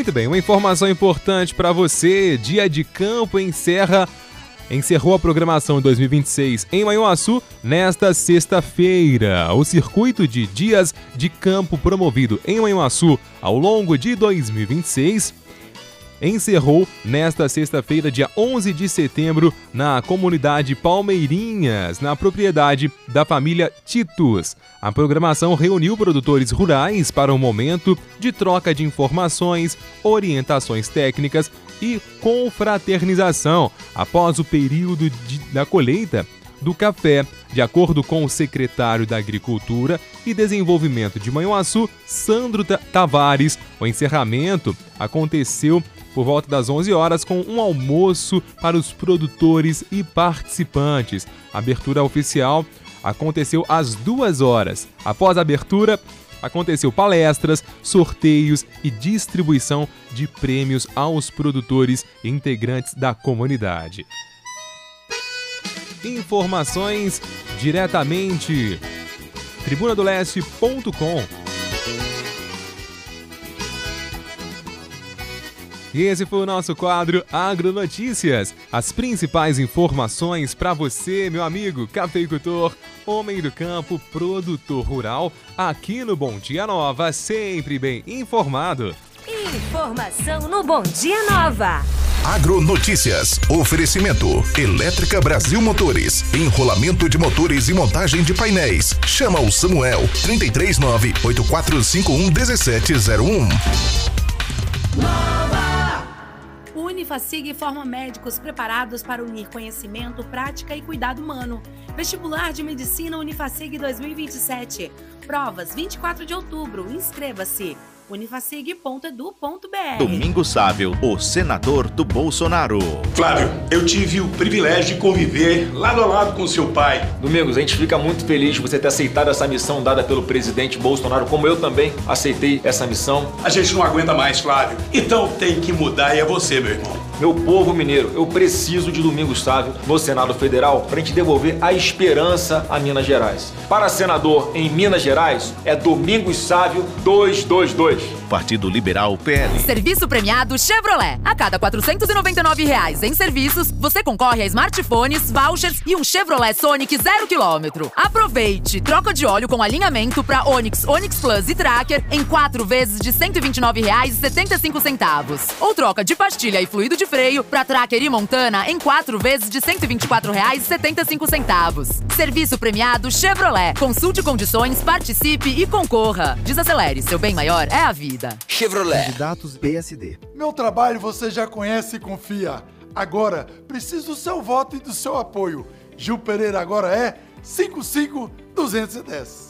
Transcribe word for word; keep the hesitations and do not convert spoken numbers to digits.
Muito bem, uma informação importante para você. Dia de Campo encerra, encerrou a programação de dois mil e vinte e seis em Manhuaçu nesta sexta-feira. O circuito de Dias de Campo promovido em Manhuaçu ao longo de dois mil e vinte e seis encerrou nesta sexta-feira, dia onze de setembro, na comunidade Palmeirinhas, na propriedade da família Titus. A programação reuniu produtores rurais para um momento de troca de informações, orientações técnicas e confraternização após o período de, da colheita do café. De acordo com o secretário da Agricultura e Desenvolvimento de Manhuaçu, Sandro Tavares, o encerramento aconteceu por volta das onze horas com um almoço para os produtores e participantes. A abertura oficial aconteceu às duas horas. Após a abertura, aconteceu palestras, sorteios e distribuição de prêmios aos produtores e integrantes da comunidade. Informações diretamente tribuna do leste ponto com. E esse foi o nosso quadro Agronotícias. As principais informações para você, meu amigo cafeicultor, homem do campo, produtor rural, aqui no Bom Dia Nova, sempre bem informado. Informação no Bom Dia Nova. Agronotícias. Oferecimento. Elétrica Brasil Motores. Enrolamento de motores e montagem de painéis. Chama o Samuel. três três nove, oito quatro cinco um, um sete zero um. O Unifacig forma médicos preparados para unir conhecimento, prática e cuidado humano. Vestibular de Medicina Unifacig dois mil e vinte e sete. Provas vinte e quatro de outubro. Inscreva-se. unifacig ponto edu ponto br. Domingos Sávio, o senador do Bolsonaro. Flávio, eu tive o privilégio de conviver lado a lado com seu pai. Domingos, a gente fica muito feliz de você ter aceitado essa missão dada pelo presidente Bolsonaro, como eu também aceitei essa missão. A gente não aguenta mais, Flávio. Então tem que mudar e é você, meu irmão. Meu povo mineiro, eu preciso de Domingos Sávio no Senado Federal para a gente devolver a esperança a Minas Gerais. Para senador em Minas Gerais, é Domingos Sávio duzentos e vinte e dois. Partido Liberal P L. Serviço premiado Chevrolet. A cada quatrocentos e noventa e nove reais em serviços, você concorre a smartphones, vouchers e um Chevrolet Sonic zero quilômetro. Aproveite! Troca de óleo com alinhamento para Onix, Onix Plus e Tracker em quatro vezes de cento e vinte e nove reais e setenta e cinco centavos. Ou troca de pastilha e fluido de freio para Tracker e Montana em quatro vezes de cento e vinte e quatro reais e setenta e cinco centavos. Serviço premiado Chevrolet. Consulte condições, participe e concorra. Desacelere, seu bem maior é a vida. Chevrolet. Candidatos P S D. Meu trabalho você já conhece e confia. Agora, preciso do seu voto e do seu apoio. Gil Pereira agora é cinco cinco dois um zero.